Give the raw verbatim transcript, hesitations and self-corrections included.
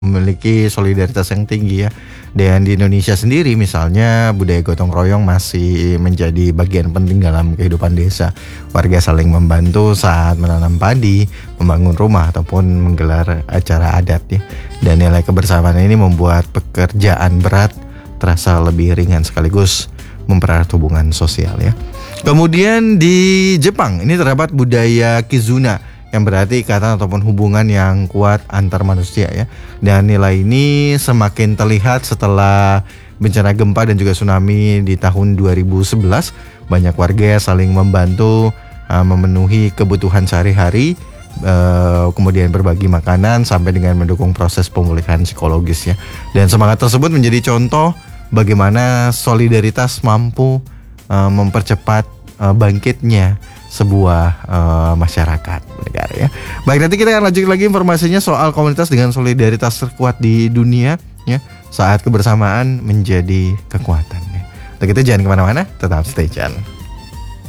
memiliki solidaritas yang tinggi ya. Dan di Indonesia sendiri misalnya budaya gotong royong masih menjadi bagian penting dalam kehidupan desa. Warga saling membantu saat menanam padi, membangun rumah ataupun menggelar acara adat ya. Dan nilai kebersamaan ini membuat pekerjaan berat terasa lebih ringan sekaligus mempererat hubungan sosial ya. Kemudian di Jepang ini terdapat budaya Kizuna yang berarti ikatan ataupun hubungan yang kuat antar manusia ya. Dan nilai ini semakin terlihat setelah bencana gempa dan juga tsunami di tahun dua ribu sebelas. Banyak warga saling membantu uh, memenuhi kebutuhan sehari-hari, uh, kemudian berbagi makanan sampai dengan mendukung proses pemulihan psikologis ya. Dan semangat tersebut menjadi contoh bagaimana solidaritas mampu uh, mempercepat uh, bangkitnya sebuah uh, masyarakat negara ya. Baik, nanti kita akan lanjut lagi informasinya soal komunitas dengan solidaritas terkuat di dunia ya, saat kebersamaan menjadi kekuatan ya. Untuk itu jangan kemana-mana, tetap stay tune.